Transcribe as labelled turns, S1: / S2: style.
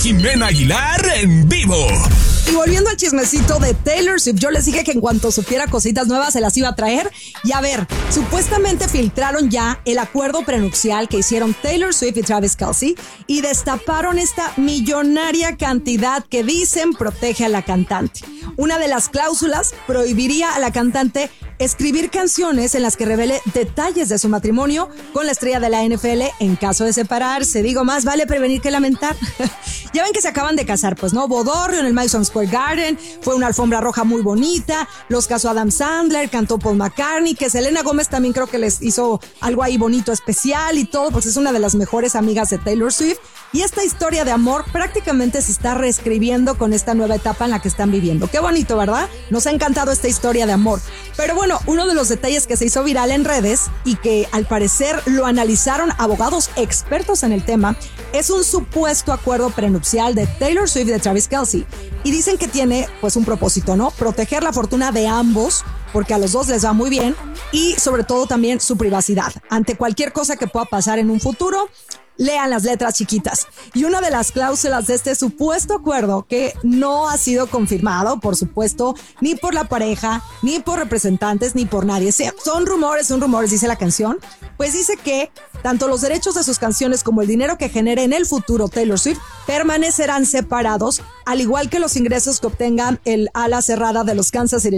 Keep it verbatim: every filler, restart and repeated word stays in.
S1: Jimena Aguilar en vivo.
S2: Y volviendo al chismecito de Taylor Swift, yo les dije que en cuanto supiera cositas nuevas se las iba a traer. Y a ver, supuestamente filtraron ya el acuerdo prenupcial que hicieron Taylor Swift y Travis Kelce y destaparon esta millonaria cantidad que dicen protege a la cantante. Una de las cláusulas prohibiría a la cantante escribir canciones en las que revele detalles de su matrimonio con la estrella de la N F L en caso de separarse. Digo, más vale prevenir que lamentar. Ya ven que se acaban de casar, pues, ¿no? Bodorrio en el Madison Square Garden, fue una alfombra roja muy bonita, los casó Adam Sandler, cantó Paul McCartney, que Selena Gómez también creo que les hizo algo ahí bonito, especial y todo, pues es una de las mejores amigas de Taylor Swift. Y esta historia de amor prácticamente se está reescribiendo con esta nueva etapa en la que están viviendo. Qué bonito, ¿verdad? Nos ha encantado esta historia de amor. Pero bueno, uno de los detalles que se hizo viral en redes y que al parecer lo analizaron abogados expertos en el tema es un supuesto acuerdo prenupcial de Taylor Swift y de Travis Kelce. Y dicen que tiene pues un propósito, ¿no? Proteger la fortuna de ambos, porque a los dos les va muy bien, y sobre todo también su privacidad. Ante cualquier cosa que pueda pasar en un futuro, lean las letras chiquitas. Y una de las cláusulas de este supuesto acuerdo, que no ha sido confirmado, por supuesto, ni por la pareja, ni por representantes, ni por nadie. Son rumores, son rumores, dice la canción. Pues dice que tanto los derechos de sus canciones como el dinero que genere en el futuro Taylor Swift permanecerán separados, al igual que los ingresos que obtengan el ala cerrada de los Kansas City